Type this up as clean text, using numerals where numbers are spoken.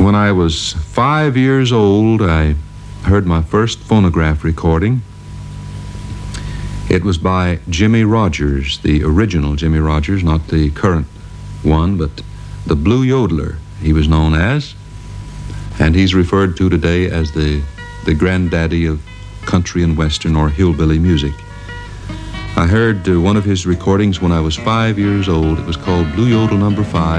When I was 5 years old, I heard my first phonograph recording. It was by Jimmie Rodgers, the original Jimmie Rodgers, not the current one, but the Blue Yodeler, he was known as. And he's referred to today as the granddaddy of country and western or hillbilly music. I heard one of his recordings when I was 5 years old. It was called Blue Yodel Number 5.